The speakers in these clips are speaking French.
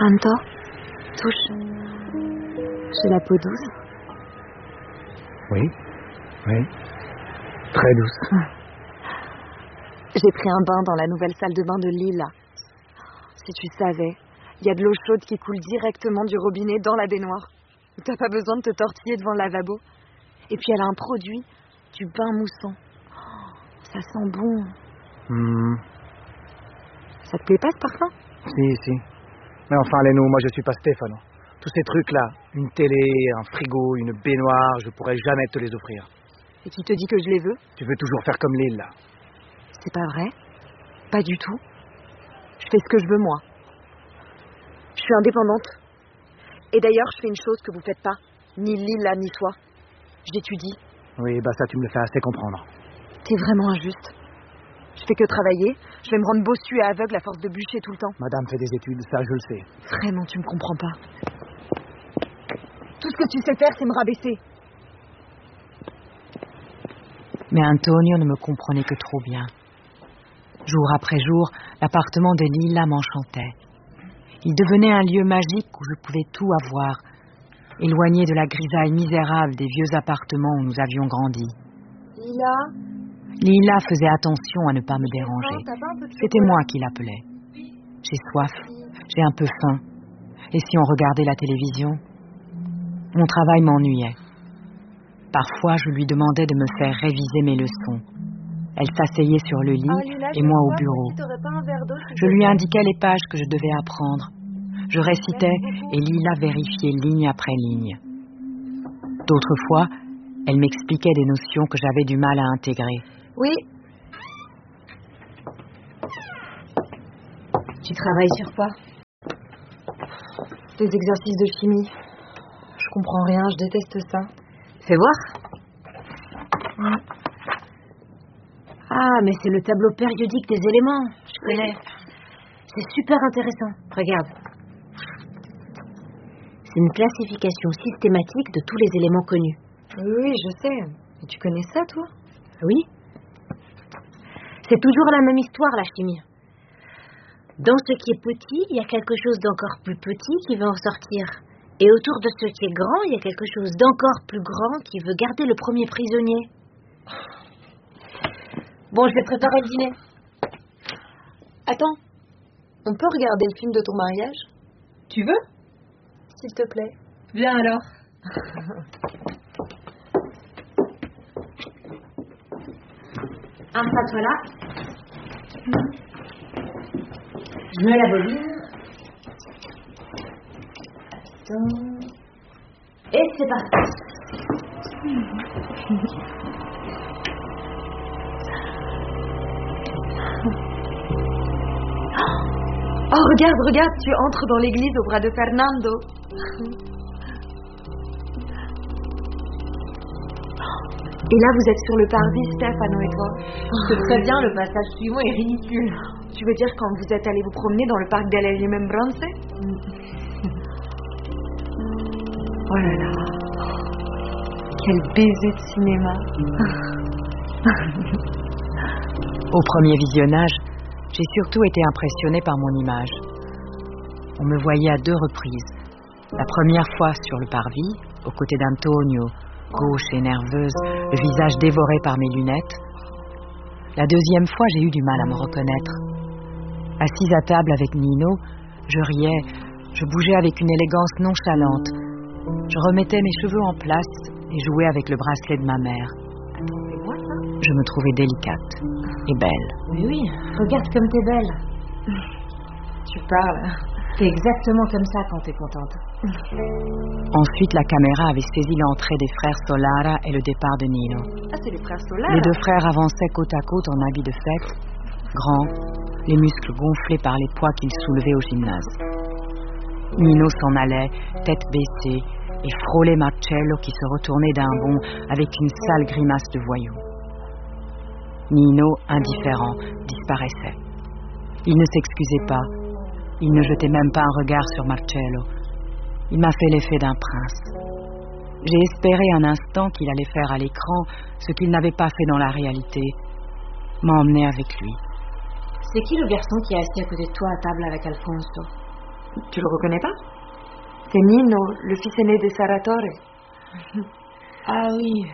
Anto, touche. J'ai la peau douce. Oui. Très douce. J'ai pris un bain dans la nouvelle salle de bain de Lila. Si tu savais, il y a de l'eau chaude qui coule directement du robinet dans la baignoire. T'as pas besoin de te tortiller devant le lavabo. Et puis elle a un produit, du bain moussant. Ça sent bon. Ça te plaît pas ce parfum? Si. Mais enfin, Léno, moi je suis pas Stéphano. Tous ces trucs-là, une télé, un frigo, une baignoire, je pourrais jamais te les offrir. Et qui te dit que je les veux? Tu veux toujours faire comme Lille, là. C'est pas vrai. Pas du tout. Je fais ce que je veux, moi. Je suis indépendante. Et d'ailleurs, je fais une chose que vous faites pas. Ni Lila, ni toi. J'étudie. Oui, ça tu me le fais assez comprendre. T'es vraiment injuste. Je fais que travailler. Je vais me rendre bossue et aveugle à force de bûcher tout le temps. Madame fait des études, ça je le sais. Vraiment, tu me comprends pas. Tout ce que tu sais faire, c'est me rabaisser. Mais Antonio ne me comprenait que trop bien. Jour après jour, l'appartement de Lila m'enchantait. Il devenait un lieu magique où je pouvais tout avoir, éloigné de la grisaille misérable des vieux appartements où nous avions grandi. Lila faisait attention à ne pas me déranger. C'était moi qui l'appelais. J'ai soif, j'ai un peu faim. Et si on regardait la télévision? Mon travail m'ennuyait. Parfois, je lui demandais de me faire réviser mes leçons. Elle s'asseyait sur le lit et moi au bureau. Je lui indiquais les pages que je devais apprendre. Je récitais et Lila vérifiait ligne après ligne. D'autres fois, elle m'expliquait des notions que j'avais du mal à intégrer. Oui. Tu travailles sur quoi? Des exercices de chimie. Je comprends rien, je déteste ça. Fais voir. Ah, mais c'est le tableau périodique des éléments. Je connais. C'est super intéressant. Regarde. C'est une classification systématique de tous les éléments connus. Oui, je sais. Et tu connais ça, toi? Oui. C'est toujours la même histoire, la chimie. Dans ce qui est petit, il y a quelque chose d'encore plus petit qui veut en sortir. Et autour de ce qui est grand, il y a quelque chose d'encore plus grand qui veut garder le premier prisonnier. Bon, je vais préparer le dîner. Attends, on peut regarder le film de ton mariage? Tu veux? S'il te plaît. Viens alors. Installe-toi là. Je mets la bobine. Attends. Et c'est parti. Oh, regarde, tu entres dans l'église au bras de Fernando. Et là, vous êtes sur le parvis, Stefano et toi. C'est très bien, le passage suivant est ridicule. Tu veux dire quand vous êtes allés vous promener dans le parc delle Remembranze? Oh là là. Quel baiser de cinéma. Au premier visionnage, j'ai surtout été impressionnée par mon image. On me voyait à 2 reprises. La première fois sur le parvis, aux côtés d'Antonio, gauche et nerveuse, le visage dévoré par mes lunettes. La deuxième fois, j'ai eu du mal à me reconnaître. Assise à table avec Nino, je riais, je bougeais avec une élégance nonchalante. Je remettais mes cheveux en place et jouais avec le bracelet de ma mère. Je me trouvais délicate et belle. Mais oui, regarde comme t'es belle. Tu parles. T'es exactement comme ça quand t'es contente. Ensuite, la caméra avait saisi l'entrée des frères Solara et le départ de Nino. Ah, c'est les frères Solara. Les 2 frères avançaient côte à côte en habits de fête, grands, les muscles gonflés par les poids qu'ils soulevaient au gymnase. Nino s'en allait, tête baissée, et frôlait Marcello qui se retournait d'un bond avec une sale grimace de voyou. Nino, indifférent, disparaissait. Il ne s'excusait pas. Il ne jetait même pas un regard sur Marcello. Il m'a fait l'effet d'un prince. J'ai espéré un instant qu'il allait faire à l'écran ce qu'il n'avait pas fait dans la réalité, m'emmener avec lui. C'est qui le garçon qui est assis à côté de toi à table avec Alfonso? Tu le reconnais pas? C'est Nino, le fils aîné de Saratore. Ah oui.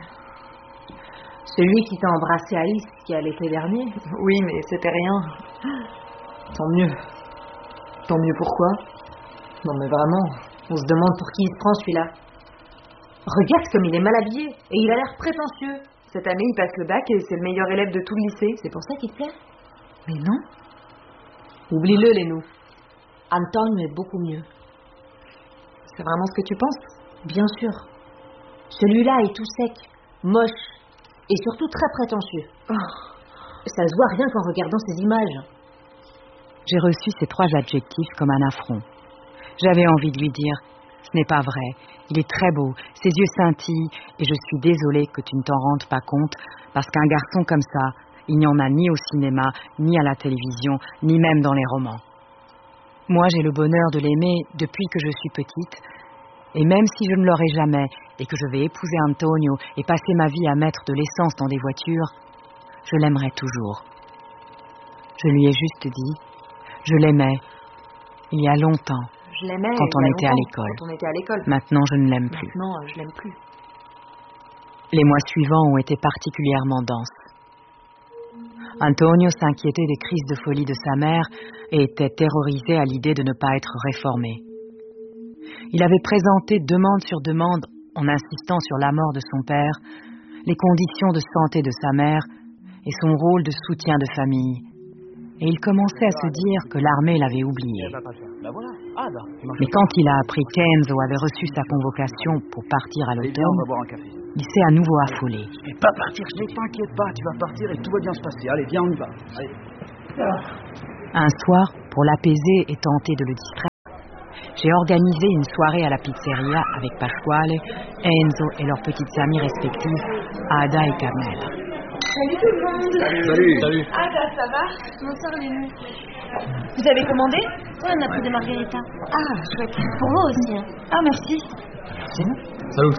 Celui qui t'a embrassé à Ischia l'été dernier. Oui, mais c'était rien. Tant mieux. Tant mieux pourquoi? Non mais vraiment, on se demande pour qui il se prend celui-là. Regarde comme il est mal habillé et il a l'air prétentieux. Cette année, il passe le bac et c'est le meilleur élève de tout le lycée. C'est pour ça qu'il te plaît? Mais non. Oublie-le, Lénou. Antonio est beaucoup mieux. C'est vraiment ce que tu penses? Bien sûr. Celui-là est tout sec, moche et surtout très prétentieux. Ça se voit rien qu'en regardant ces images. J'ai reçu ces 3 adjectifs comme un affront. J'avais envie de lui dire « Ce n'est pas vrai, il est très beau, ses yeux scintillent et je suis désolée que tu ne t'en rendes pas compte parce qu'un garçon comme ça, il n'y en a ni au cinéma, ni à la télévision, ni même dans les romans. Moi, j'ai le bonheur de l'aimer depuis que je suis petite et même si je ne l'aurai jamais et que je vais épouser Antonio et passer ma vie à mettre de l'essence dans des voitures, je l'aimerai toujours. Je lui ai juste dit, je l'aimais il y a longtemps. Je l'aimais quand on était à l'école. Quand on était à l'école. Maintenant, je ne l'aime plus. Maintenant, je l'aime plus. Les mois suivants ont été particulièrement denses. Antonio s'inquiétait des crises de folie de sa mère et était terrorisé à l'idée de ne pas être réformé. Il avait présenté demande sur demande, en insistant sur la mort de son père, les conditions de santé de sa mère et son rôle de soutien de famille. Et il commençait à se dire que l'armée l'avait oublié. Mais quand il a appris qu'Enzo avait reçu sa convocation pour partir à l'automne, il s'est à nouveau affolé. Je vais pas partir, ne t'inquiète pas, tu vas partir et tout va bien se passer. Allez, viens, on y va. Allez. Un soir, pour l'apaiser et tenter de le distraire, j'ai organisé une soirée à la pizzeria avec Pasquale, Enzo et leurs petites amies respectives, Ada et Carmela. Salut tout le monde. Salut. Ada, ça va? Bonsoir, Lénou. Vous avez commandé? Ouais, on a pris des margaritas. Ah, chouette. Pour vous aussi. Hein. Ah, merci. Salut.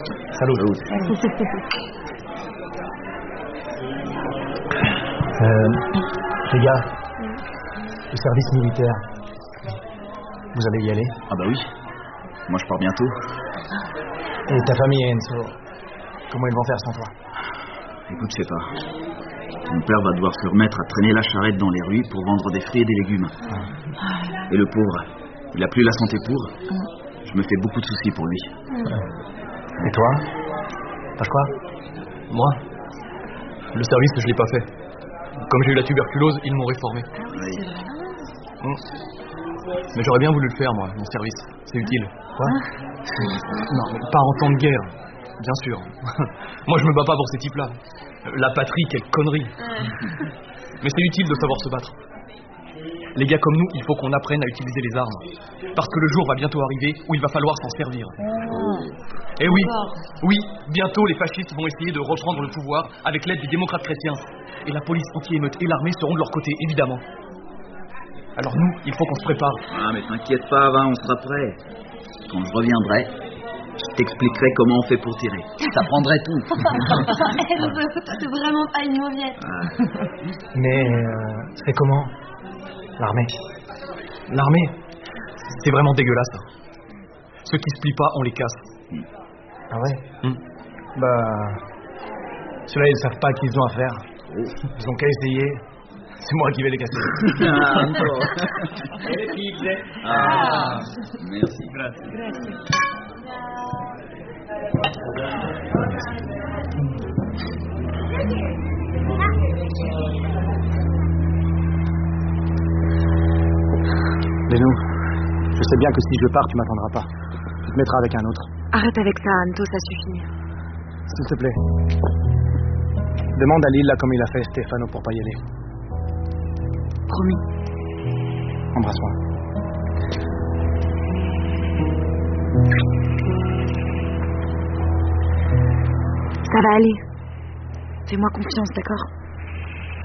Les gars, le service militaire, vous allez y aller? Ah bah oui, moi je pars bientôt. Et ta famille, Enzo, comment ils vont faire sans toi? Écoute, je sais pas. Mon père va devoir se remettre à traîner la charrette dans les rues pour vendre des fruits et des légumes. Et le pauvre, il a plus la santé pour. Je me fais beaucoup de soucis pour lui. Et toi? Pasqua? Moi? Le service, je l'ai pas fait. Comme j'ai eu la tuberculose, ils m'ont réformé. Oui. Mais j'aurais bien voulu le faire, moi, mon service. C'est utile. Quoi? Non, mais pas en temps de guerre. Bien sûr. Moi, je me bats pas pour ces types-là. La patrie, quelle connerie. Mais c'est utile de savoir se battre. Les gars comme nous, il faut qu'on apprenne à utiliser les armes. Parce que le jour va bientôt arriver où il va falloir s'en servir. Et oui, bientôt les fascistes vont essayer de reprendre le pouvoir avec l'aide des démocrates chrétiens. Et la police anti-émeute et l'armée seront de leur côté, évidemment. Alors nous, il faut qu'on se prépare. Ah, mais t'inquiète pas, Ava, on sera prêt. Quand je reviendrai, je t'expliquerai comment on fait pour tirer. T'apprendrai tout. Enzo, c'est vraiment pas une mauviette. Mais c'est comment? L'armée? L'armée, c'est vraiment dégueulasse. Ceux qui se plient pas, on les casse. Ah ouais? Bah, ceux-là, ils savent pas qu'ils ont à faire. Ils ont qu'à essayer. C'est moi qui vais les casser. Ah, merci. Lénou, je sais bien que si je pars, tu m'attendras pas. Tu te mettras avec un autre. Arrête avec ça, Anto, ça suffit. S'il te plaît. Demande à Lilla comme il a fait Stefano pour pas y aller. Promis. Embrasse-moi. Ça va aller. Fais-moi confiance, d'accord?